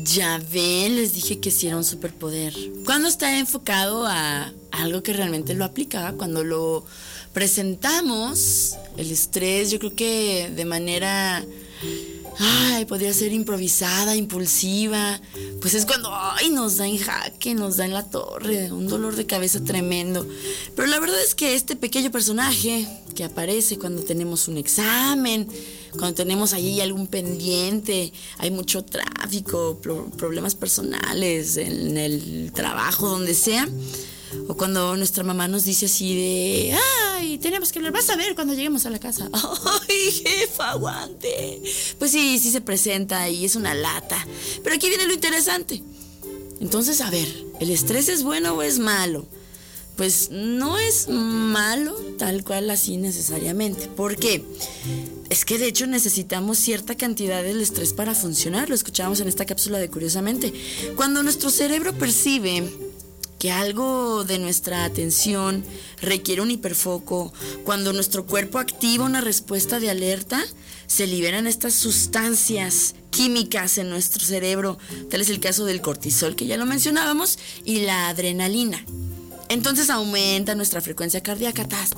Ya ven, les dije que sí era un superpoder. Cuando está enfocado a algo que realmente lo aplica, cuando lo presentamos, el estrés, yo creo que de manera, podría ser improvisada, impulsiva, pues es cuando, nos da en jaque, nos da en la torre, un dolor de cabeza tremendo. Pero la verdad es que este pequeño personaje que aparece cuando tenemos un examen, cuando tenemos ahí algún pendiente, hay mucho tráfico, problemas personales en el trabajo, donde sea, o cuando nuestra mamá nos dice así de, tenemos que hablar, vas a ver cuando lleguemos a la casa. Ay, jefa, aguante. Pues sí se presenta y es una lata. Pero aquí viene lo interesante. Entonces, a ver, ¿el estrés es bueno o es malo? Pues no es malo tal cual así necesariamente. ¿Por qué? Es que de hecho necesitamos cierta cantidad del estrés para funcionar. Lo escuchábamos en esta cápsula de Curiosamente. Cuando nuestro cerebro percibe que algo de nuestra atención requiere un hiperfoco, cuando nuestro cuerpo activa una respuesta de alerta, se liberan estas sustancias químicas en nuestro cerebro. Tal es el caso del cortisol, que ya lo mencionábamos, y la adrenalina. Entonces aumenta nuestra frecuencia cardíaca, tas,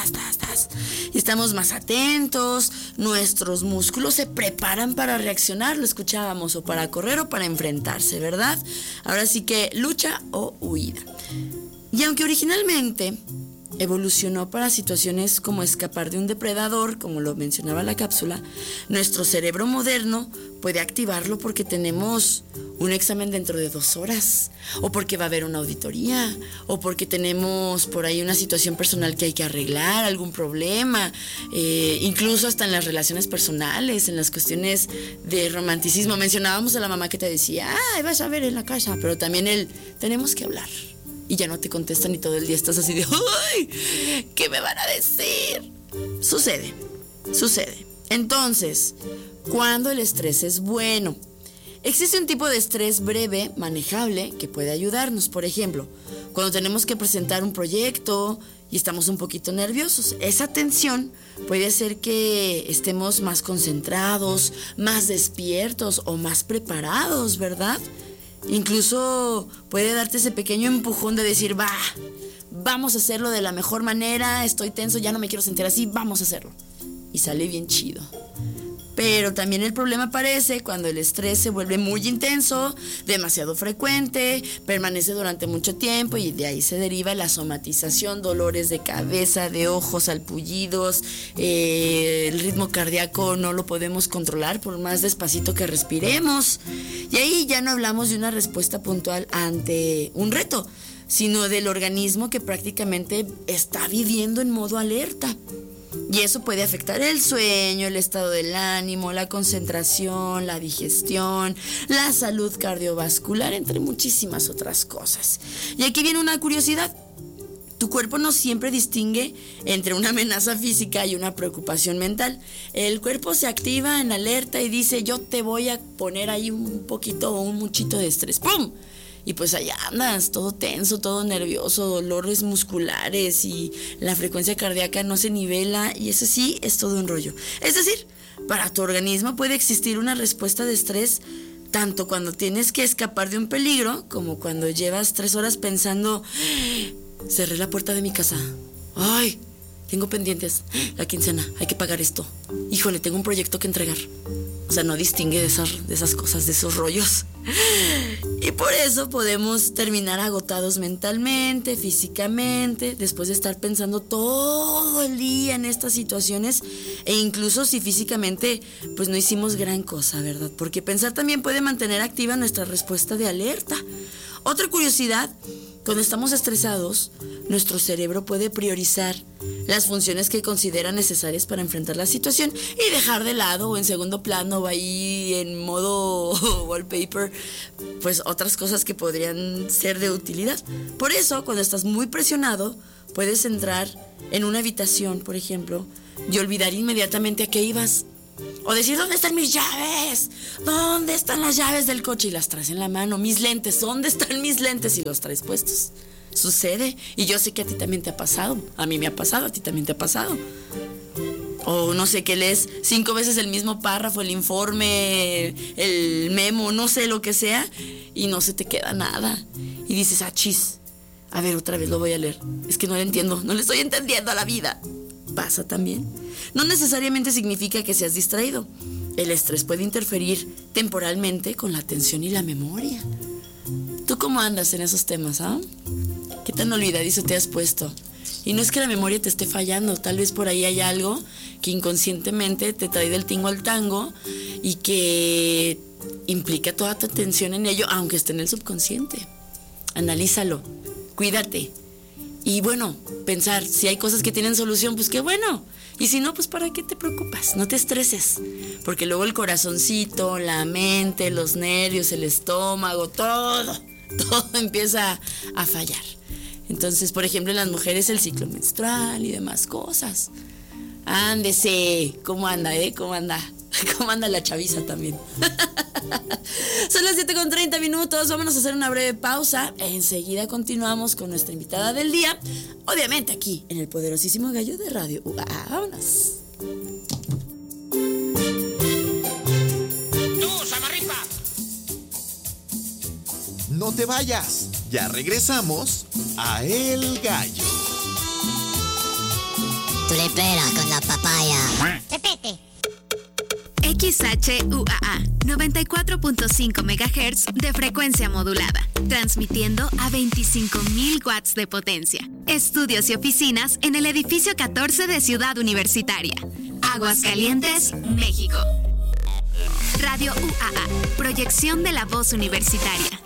y estamos más atentos, nuestros músculos se preparan para reaccionar, lo escuchábamos, o para correr o para enfrentarse, ¿verdad? Ahora sí que lucha o huida. Y aunque originalmente evolucionó para situaciones como escapar de un depredador, como lo mencionaba la cápsula, nuestro cerebro moderno puede activarlo porque tenemos un examen dentro de 2 horas, o porque va a haber una auditoría, o porque tenemos por ahí una situación personal que hay que arreglar, algún problema, incluso hasta en las relaciones personales, en las cuestiones de romanticismo. Mencionábamos a la mamá que te decía, vas a ver en la casa, pero también tenemos que hablar. Y ya no te contestan y todo el día estás así de, ¿qué me van a decir? Sucede. Entonces, ¿cuándo el estrés es bueno? Existe un tipo de estrés breve, manejable, que puede ayudarnos. Por ejemplo, cuando tenemos que presentar un proyecto y estamos un poquito nerviosos, esa tensión puede hacer que estemos más concentrados, más despiertos o más preparados, ¿verdad? Incluso puede darte ese pequeño empujón de decir, vamos a hacerlo de la mejor manera, estoy tenso, ya no me quiero sentir así, vamos a hacerlo. Y sale bien chido. Pero también el problema aparece cuando el estrés se vuelve muy intenso, demasiado frecuente, permanece durante mucho tiempo y de ahí se deriva la somatización, dolores de cabeza, de ojos, salpullidos, el ritmo cardíaco no lo podemos controlar por más despacito que respiremos. Y ahí ya no hablamos de una respuesta puntual ante un reto, sino del organismo que prácticamente está viviendo en modo alerta. Y eso puede afectar el sueño, el estado del ánimo, la concentración, la digestión, la salud cardiovascular, entre muchísimas otras cosas. Y aquí viene una curiosidad. Tu cuerpo no siempre distingue entre una amenaza física y una preocupación mental. El cuerpo se activa en alerta y dice, yo te voy a poner ahí un poquito o un muchito de estrés. ¡Pum! Y pues allá andas, todo tenso, todo nervioso, dolores musculares y la frecuencia cardíaca no se nivela y eso sí es todo un rollo. Es decir, para tu organismo puede existir una respuesta de estrés tanto cuando tienes que escapar de un peligro como cuando llevas 3 horas pensando, cerré la puerta de mi casa, tengo pendientes, la quincena, hay que pagar esto, híjole, tengo un proyecto que entregar. O sea, no distingue de esas cosas, de esos rollos. Y por eso podemos terminar agotados mentalmente, físicamente, después de estar pensando todo el día en estas situaciones, e incluso si físicamente pues no hicimos gran cosa, ¿verdad? Porque pensar también puede mantener activa nuestra respuesta de alerta. Otra curiosidad, cuando estamos estresados, nuestro cerebro puede priorizar las funciones que considera necesarias para enfrentar la situación y dejar de lado o en segundo plano o ahí en modo wallpaper pues otras cosas que podrían ser de utilidad. Por eso, cuando estás muy presionado, puedes entrar en una habitación, por ejemplo, y olvidar inmediatamente a qué ibas. O decir, ¿dónde están mis llaves? ¿Dónde están las llaves del coche? Y las traes en la mano. Mis lentes, ¿dónde están mis lentes? Y los traes puestos. Sucede. Y yo sé que a ti también te ha pasado. A mí me ha pasado, a ti también te ha pasado. O no sé, que lees 5 veces el mismo párrafo, el informe, el memo, no sé lo que sea, y no se te queda nada. Y dices, chis, a ver, otra vez lo voy a leer. Es que no le entiendo, no le estoy entendiendo a la vida. Pasa también. No necesariamente significa que seas distraído. El estrés puede interferir temporalmente con la atención y la memoria. ¿Tú cómo andas en esos temas, ¿Qué tan olvidadizo te has puesto? Y no es que la memoria te esté fallando, tal vez por ahí hay algo que inconscientemente te trae del tingo al tango y que implica toda tu atención en ello, aunque esté en el subconsciente. Analízalo, cuídate. Y bueno, pensar, si hay cosas que tienen solución, pues qué bueno. Y si no, pues ¿para qué te preocupas? No te estreses. Porque luego el corazoncito, la mente, los nervios, el estómago, todo empieza a fallar. Entonces, por ejemplo, en las mujeres el ciclo menstrual y demás cosas. Ándese, ¿cómo anda, ¿Cómo anda? ¿Cómo anda la chaviza también? Son las 7:30. Vámonos a hacer una breve pausa. Enseguida continuamos con nuestra invitada del día. Obviamente aquí, en el poderosísimo gallo de Radio UAA. Vámonos. ¡Tú, Samarripa! No te vayas. Ya regresamos a El Gallo. Tú le peras con la papaya. ¡Repete! XHUAA 94.5 MHz de frecuencia modulada, transmitiendo a 25,000 watts de potencia. Estudios y oficinas en el edificio 14 de Ciudad Universitaria, Aguascalientes, México. Radio UAA, proyección de la voz universitaria.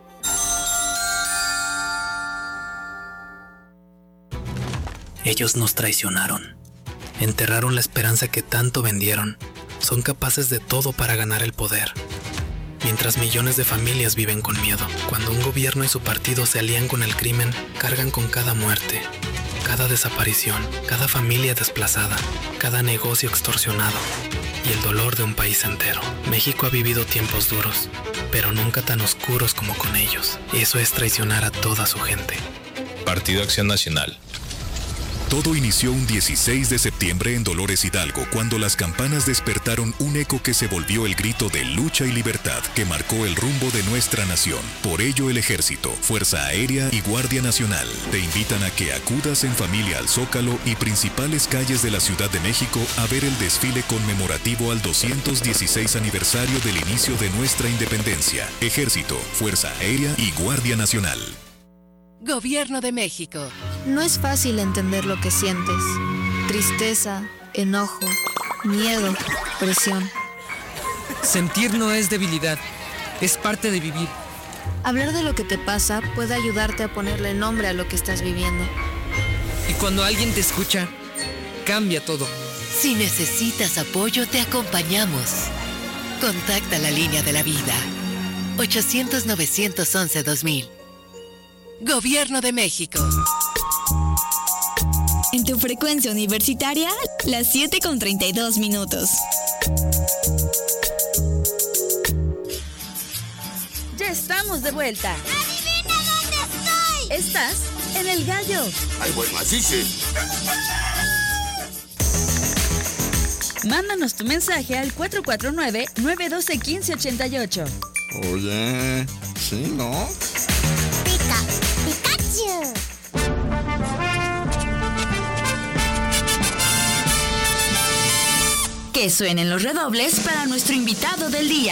Ellos nos traicionaron, enterraron la esperanza que tanto vendieron. Son capaces de todo para ganar el poder. Mientras millones de familias viven con miedo, cuando un gobierno y su partido se alían con el crimen, cargan con cada muerte, cada desaparición, cada familia desplazada, cada negocio extorsionado y el dolor de un país entero. México ha vivido tiempos duros, pero nunca tan oscuros como con ellos. Eso es traicionar a toda su gente. Partido Acción Nacional. Todo inició un 16 de septiembre en Dolores Hidalgo, cuando las campanas despertaron un eco que se volvió el grito de lucha y libertad que marcó el rumbo de nuestra nación. Por ello, el Ejército, Fuerza Aérea y Guardia Nacional te invitan a que acudas en familia al Zócalo y principales calles de la Ciudad de México a ver el desfile conmemorativo al 216 aniversario del inicio de nuestra independencia. Ejército, Fuerza Aérea y Guardia Nacional. Gobierno de México. No es fácil entender lo que sientes. Tristeza, enojo, miedo, presión. Sentir no es debilidad, es parte de vivir. Hablar de lo que te pasa puede ayudarte a ponerle nombre a lo que estás viviendo. Y cuando alguien te escucha, cambia todo. Si necesitas apoyo, te acompañamos. Contacta la línea de la vida. 800-911-2000. Gobierno de México. En tu frecuencia universitaria, las 7:32. Ya estamos de vuelta. ¡Adivina dónde estoy! Estás en El Gallo. ¡Ay, buen macice! Mándanos tu mensaje al 449-912-1588. Oye, ¿sí, no? ¡Pikachu! Que suenen los redobles para nuestro invitado del día.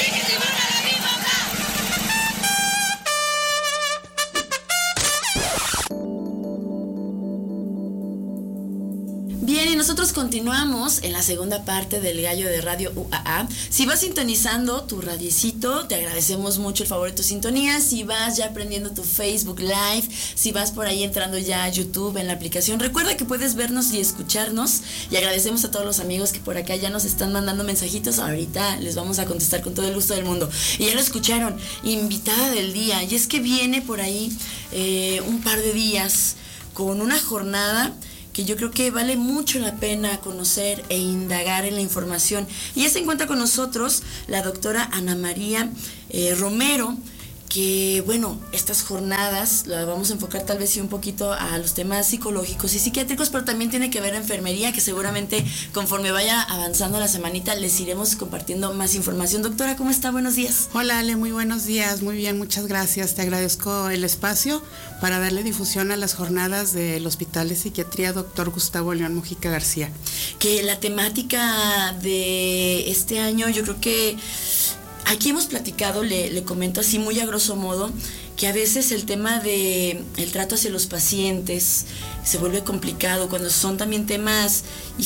Bien, y nosotros continuamos en la segunda parte del Gallo de Radio UAA. Si vas sintonizando tu radiecito, te agradecemos mucho el favor de tu sintonía. Si vas ya prendiendo tu Facebook Live, si vas por ahí entrando ya a YouTube en la aplicación, recuerda que puedes vernos y escucharnos. Y agradecemos a todos los amigos que por acá ya nos están mandando mensajitos. Ahorita les vamos a contestar con todo el gusto del mundo. Y ya lo escucharon, invitada del día. Y es que viene por ahí un par de días con una jornada que yo creo que vale mucho la pena conocer e indagar en la información. Y ya se encuentra con nosotros la doctora Ana María Romero, que, bueno, estas jornadas las vamos a enfocar tal vez sí un poquito a los temas psicológicos y psiquiátricos, pero también tiene que ver enfermería, que seguramente conforme vaya avanzando la semanita les iremos compartiendo más información. Doctora, ¿cómo está? Buenos días. Hola, Ale, muy buenos días. Muy bien, muchas gracias. Te agradezco el espacio para darle difusión a las jornadas del Hospital de Psiquiatría Dr. Gustavo León Mujica García. Que la temática de este año, yo creo que aquí hemos platicado, le comento así muy a grosso modo, que a veces el tema de el trato hacia los pacientes se vuelve complicado cuando son también temas,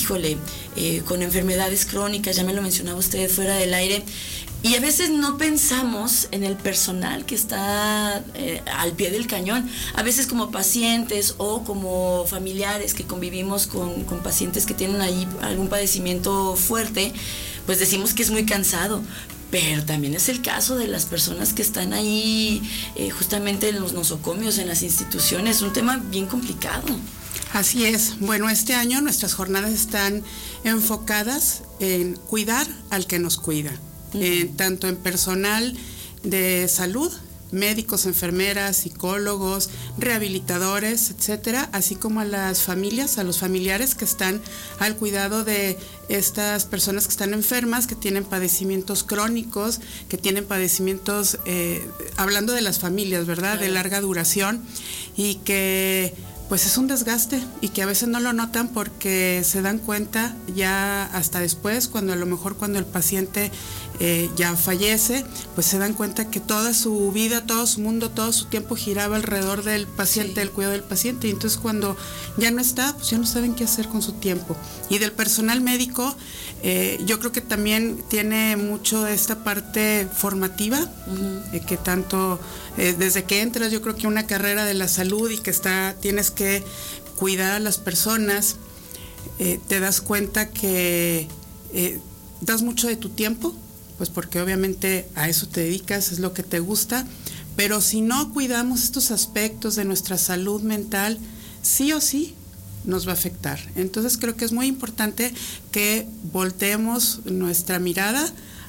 con enfermedades crónicas, ya me lo mencionaba usted fuera del aire, y a veces no pensamos en el personal que está al pie del cañón, a veces como pacientes o como familiares que convivimos con pacientes que tienen ahí algún padecimiento fuerte, pues decimos que es muy cansado. Pero también es el caso de las personas que están ahí justamente en los nosocomios, en las instituciones, un tema bien complicado. Así es. Bueno, este año nuestras jornadas están enfocadas en cuidar al que nos cuida, tanto en personal de salud, médicos, enfermeras, psicólogos, rehabilitadores, etcétera, así como a las familias, a los familiares que están al cuidado de estas personas que están enfermas, que tienen padecimientos crónicos, que tienen padecimientos, hablando de las familias, ¿verdad?, de larga duración, y que pues es un desgaste y que a veces no lo notan porque se dan cuenta ya hasta después, cuando a lo mejor cuando el paciente ya fallece, pues se dan cuenta que toda su vida, todo su mundo, todo su tiempo giraba alrededor del paciente, del cuidado del paciente, y entonces cuando ya no está, pues ya no saben qué hacer con su tiempo. Y del personal médico, yo creo que también tiene mucho esta parte formativa, que tanto desde que entras, yo creo que una carrera de la salud y que tienes que cuidar a las personas, te das cuenta que das mucho de tu tiempo, pues porque obviamente a eso te dedicas, es lo que te gusta, pero si no cuidamos estos aspectos de nuestra salud mental, sí o sí nos va a afectar. Entonces creo que es muy importante que volteemos nuestra mirada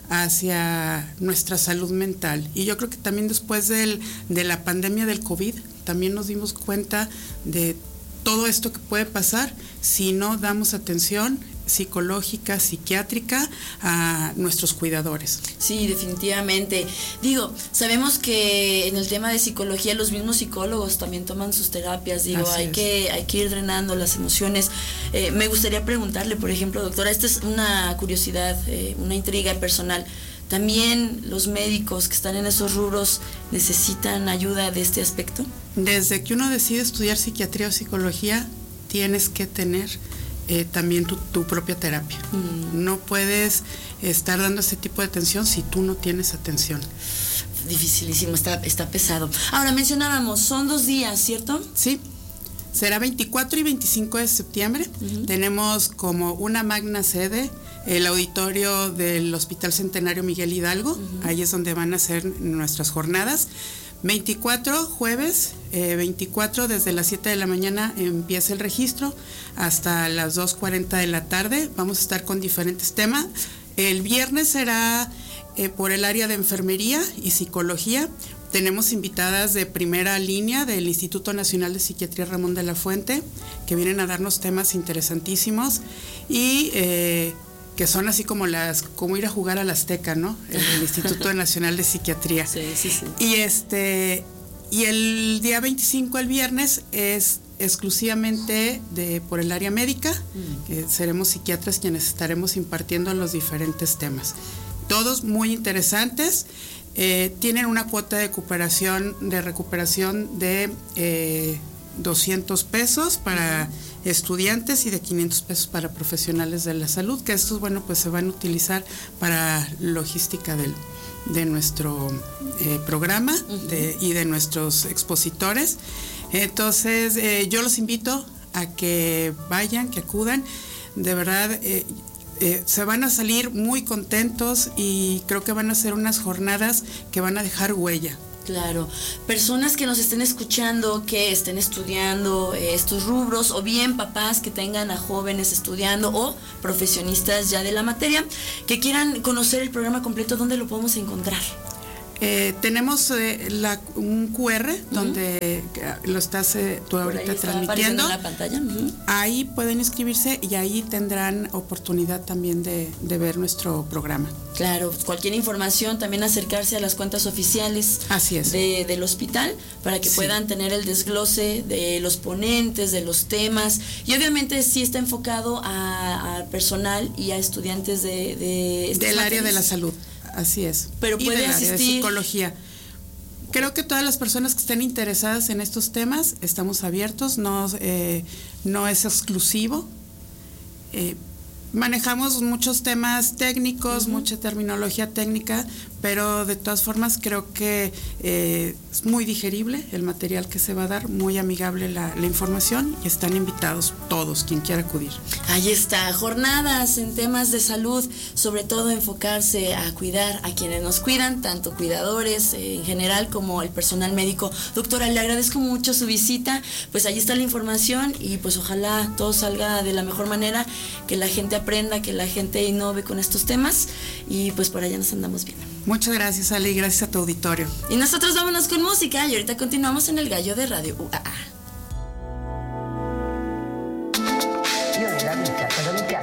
hacia nuestra salud mental. Y yo creo que también después de la pandemia del COVID, también nos dimos cuenta de todo esto que puede pasar si no damos atención psicológica, psiquiátrica a nuestros cuidadores. Sí, definitivamente. Digo, sabemos que en el tema de psicología los mismos psicólogos también toman sus terapias. Digo, hay que ir drenando las emociones. Me gustaría preguntarle, por ejemplo, doctora, esta es una curiosidad, una intriga personal. ¿También los médicos que están en esos rubros necesitan ayuda de este aspecto? Desde que uno decide estudiar psiquiatría o psicología, tienes que tener también tu propia terapia. No puedes estar dando ese tipo de atención si tú no tienes atención. Dificilísimo, está pesado. Ahora, mencionábamos, son 2 días, ¿cierto? Sí, será 24 y 25 de septiembre. Tenemos como una magna sede el auditorio del Hospital Centenario Miguel Hidalgo. Ahí es donde van a ser nuestras jornadas. 24, jueves, 24 desde las 7 de la mañana empieza el registro hasta las 2:40 de la tarde. Vamos a estar con diferentes temas. El viernes será por el área de enfermería y psicología. Tenemos invitadas de primera línea del Instituto Nacional de Psiquiatría Ramón de la Fuente, que vienen a darnos temas interesantísimos y que son así como ir a jugar al Azteca, ¿no? El Instituto Nacional de Psiquiatría. Sí. Y el día 25, el viernes, es exclusivamente por el área médica, que seremos psiquiatras quienes estaremos impartiendo los diferentes temas. Todos muy interesantes. Tienen una cuota de recuperación de 200 pesos para estudiantes y de 500 pesos para profesionales de la salud, que estos, bueno, pues se van a utilizar para logística de nuestro programa y de nuestros expositores. Entonces, yo los invito a que vayan, que acudan. De verdad, se van a salir muy contentos y creo que van a ser unas jornadas que van a dejar huella. Claro, personas que nos estén escuchando, que estén estudiando estos rubros, o bien papás que tengan a jóvenes estudiando o profesionistas ya de la materia, que quieran conocer el programa completo, ¿dónde lo podemos encontrar? Tenemos un QR donde lo estás tú ahorita transmitiendo. En la pantalla. Ahí pueden inscribirse y ahí tendrán oportunidad también de ver nuestro programa. Claro, cualquier información, también acercarse a las cuentas oficiales. Así es. Del hospital para que puedan tener el desglose de los ponentes, de los temas. Y obviamente sí está enfocado a personal y a estudiantes del área de la salud. Así es. Pero puede asistir. asistir. De psicología. Creo que todas las personas que estén interesadas en estos temas estamos abiertos, no es exclusivo. Manejamos muchos temas técnicos, mucha terminología técnica, pero de todas formas creo que es muy digerible el material que se va a dar, muy amigable la información, y están invitados todos, quien quiera acudir. Ahí está, jornadas en temas de salud, sobre todo enfocarse a cuidar a quienes nos cuidan, tanto cuidadores en general como el personal médico. Doctora, le agradezco mucho su visita, pues ahí está la información y pues ojalá todo salga de la mejor manera, que la gente aprenda, que la gente innove con estos temas y pues por allá nos andamos viendo. Muchas gracias, Ale, y gracias a tu auditorio. Y nosotros vámonos con música y ahorita continuamos en El Gallo de Radio UAA.